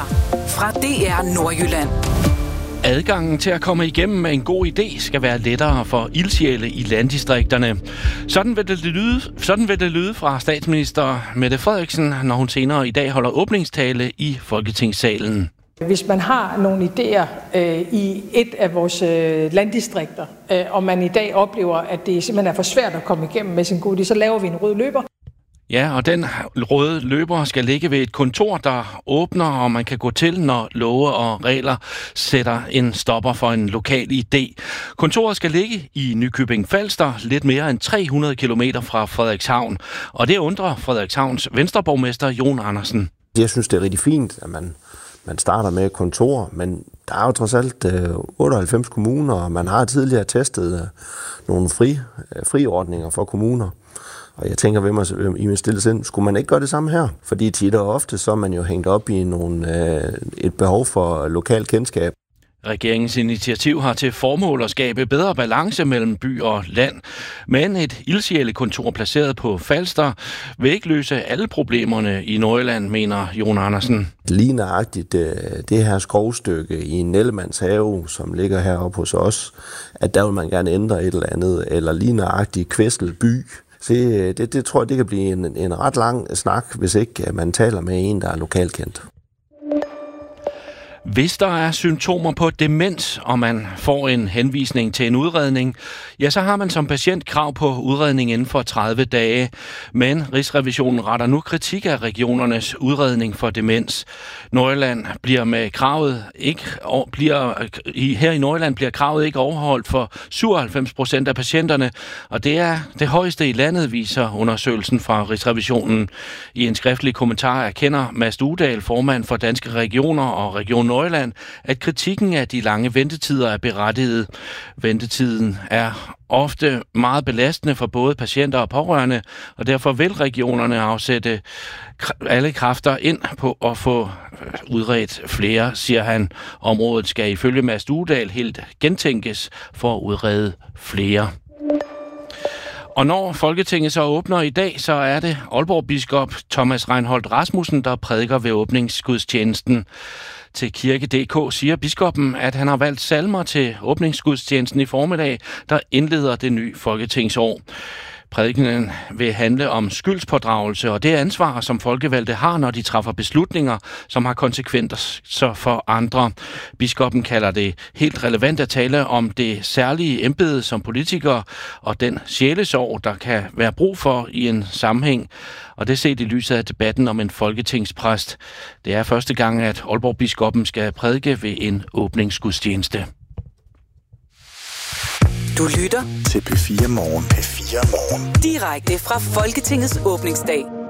Nyheder fra DR Nordjylland. Adgangen til at komme igennem med en god idé skal være lettere for ildsjæle i landdistrikterne. Sådan vil det lyde fra statsminister Mette Frederiksen, når hun senere i dag holder åbningstale i Folketingssalen. Hvis man har nogle idéer i et af vores landdistrikter, og man i dag oplever, at det simpelthen er for svært at komme igennem med sin gode idé, så laver vi en rød løber. Ja, og den røde løber skal ligge ved et kontor, der åbner, og man kan gå til, når love og regler sætter en stopper for en lokal idé. Kontoret skal ligge i Nykøbing Falster, lidt mere end 300 kilometer fra Frederikshavn, og det undrer Frederikshavns venstreborgmester Jon Andersen. Jeg synes, det er rigtig fint, at man starter med et kontor, men der er jo trods alt 98 kommuner, og man har tidligere testet nogle friordninger for kommuner. Og jeg tænker ved mig i min stille sind, skulle man ikke gøre det samme her? Fordi tit og ofte så er man jo hængt op i et behov for lokal kendskab. Regeringens initiativ har til formål at skabe bedre balance mellem by og land. Men et ildsjælekontor placeret på Falster vil ikke løse alle problemerne i Nordjylland, mener Jon Andersen. Lige nøjagtigt det her skovstykke i Nellemanns have, som ligger heroppe hos os, at der vil man gerne ændre et eller andet, eller lige nøjagtigt Kvæstel by. Det tror jeg, det kan blive en ret lang snak, hvis ikke man taler med en, der er lokalkendt. Hvis der er symptomer på demens, og man får en henvisning til en udredning, ja, så har man som patient krav på udredning inden for 30 dage. Men Rigsrevisionen retter nu kritik af regionernes udredning for demens. Nordjylland bliver med kravet her i Nordjylland bliver kravet ikke overholdt for 97% af patienterne, og det er det højeste i landet, viser undersøgelsen fra Rigsrevisionen. I en skriftlig kommentar erkender Mads Udahl, formand for Danske Regioner og Region Nordjylland, at kritikken af de lange ventetider er berettiget. Ventetiden er ofte meget belastende for både patienter og pårørende, og derfor vil regionerne afsætte alle kræfter ind på at få udredt flere, siger han. Området skal ifølge Mads Udahl helt gentænkes for at udrede flere. Og når Folketinget så åbner i dag, så er det Aalborg-biskop Thomas Reinholdt Rasmussen, der prædiker ved åbningsgudstjenesten. Til Kirke.dk siger biskoppen, at han har valgt salmer til åbningsgudstjenesten i formiddag, der indleder det nye folketingsår. Prædikenen vil handle om skyldspådragelse og det ansvar, som folkevalgte har, når de træffer beslutninger, som har konsekvenser for andre. Biskoppen kalder det helt relevant at tale om det særlige embede som politiker og den sjælesorg, der kan være brug for i en sammenhæng. Og det set i lyset af debatten om en folketingspræst. Det er første gang, at Aalborg-biskoppen skal prædike ved en åbningsgudstjeneste. Du lytter til P4 Morgen. direkte fra Folketingets åbningsdag.